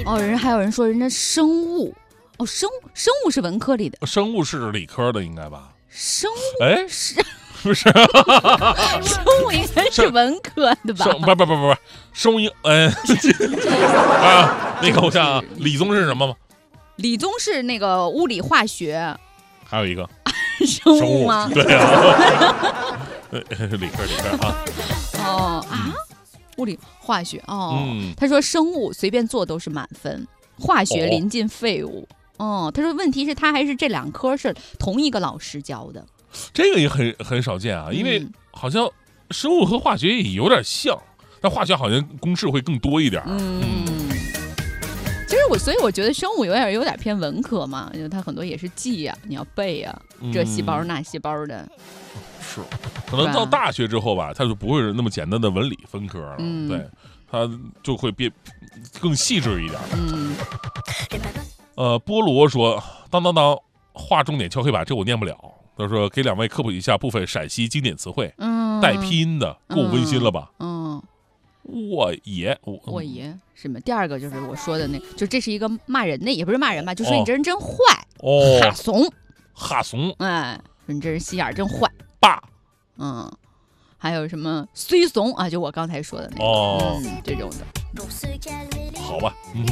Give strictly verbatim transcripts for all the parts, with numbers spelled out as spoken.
哦，人还有人说人家生物，哦，生生物是文科里的， 生物是理科的应该吧？ 生物哎， 是不是， 生物应该是文科的吧？ 生不不不不不，生物应哎啊，那个我想啊，理综是什么吗？ 理综是那个物理化学， 还有一个生物吗？ 对啊，理科理科啊。 哦啊，物理化学哦、 嗯， 他说生物随便做都是满分，化学临近废物。哦，他说问题是他还是这两科是同一个老师教的， 这个也很很少见啊，因为好像生物和化学也有点像，但化学好像公式会更多一点。 嗯。嗯其实我，所以我觉得生物有点有点偏文科嘛，因为它很多也是记呀、啊，你要背呀、啊， 嗯、 这细胞那细胞的。 是，可能到大学之后吧，它就不会是那么简单的文理分科了， 嗯、 对，它就会变更细致一点。 嗯。 呃，菠萝说，当当当，划重点敲黑板，这我念不了。他说给两位科普一下部分陕西经典词汇， 嗯， 带拼音的，够温馨了吧？ 嗯。嗯我爷，我我爷什么？第二个就是我说的那，就这是一个骂人的，也不是骂人吧，就说你这人真坏， 哦， 哈怂， 哈怂， 哎，说你这人心眼真坏， 爸， 嗯，还有什么虽怂啊，就我刚才说的那个， 哦， 嗯，这种的， 好吧，嗯。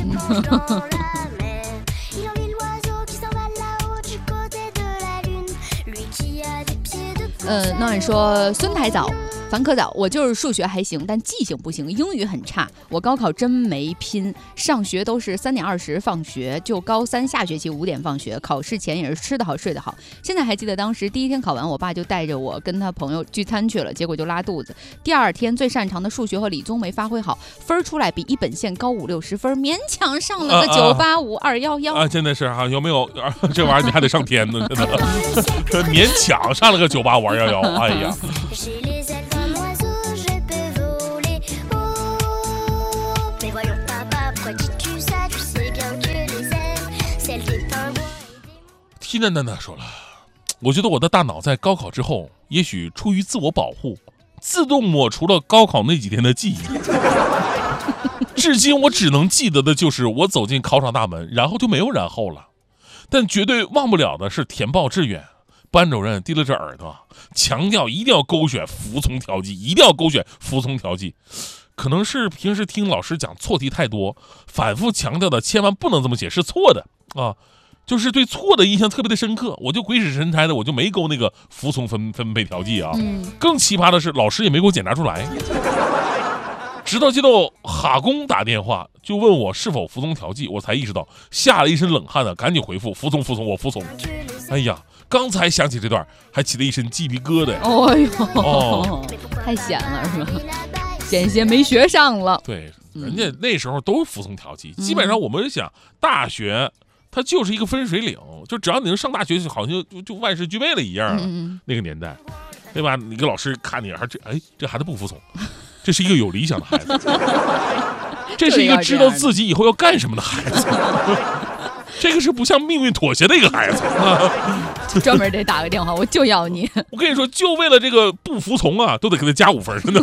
呃，那你说孙台早。樊科早，我就是数学还行，但记性不行，英语很差。我高考真没拼，上学都是三点二十放学，就高三下学期五点放学，考试前也是吃得好睡得好。现在还记得当时第一天考完，我爸就带着我跟他朋友聚餐去了，结果就拉肚子。第二天最擅长的数学和理综没发挥好，分出来比一本线高五六十分，勉强上了个九八五二幺幺啊！真的是哈、啊，有没有这玩意儿你还得上天呢？真的，勉强上了个九八五二幺幺，哎呀。T 蛋蛋蛋说了，我觉得我的大脑在高考之后，也许出于自我保护，自动抹除了高考那几天的记忆。至今我只能记得的就是我走进考场大门，然后就没有然后了。但绝对忘不了的是填报志愿，班主任低了着耳朵，强调一定要勾选服从调剂，一定要勾选服从调剂。可能是平时听老师讲错题太多，反复强调的千万不能这么写，是错的啊。就是对错的印象特别的深刻，我就鬼使神差的，我就没勾那个服从分分配调剂啊。嗯、更奇葩的是，老师也没给我检查出来。直到接到哈工打电话，就问我是否服从调剂，我才意识到，吓了一身冷汗的，赶紧回复服从服从，我服从。哎呀，刚才想起这段，还起了一身鸡皮疙瘩呀。 哦呦，哦，太闲了是吧？险些没学上了。 对，人家那时候都服从调剂，嗯、基本上我们想大学。它就是一个分水岭，就只要你能上大学，就好像就就万事俱备了一样、啊嗯、那个年代，对吧？你个老师看你，还这哎，这孩子不服从，这是一个有理想的孩子，这是一个知道自己以后要干什么的孩子，这个是不向命运妥协的一个孩子， 就专门得打个电话，我就要你。 我跟你说，就为了这个不服从啊，都得给他加五分呢。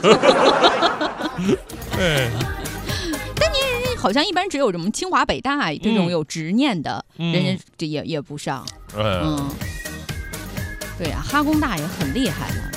哎。 好像一般只有什么清华北大这种有执念的、 嗯、 人家这也也不上， 嗯， 嗯，对呀、啊，哈工大也很厉害了。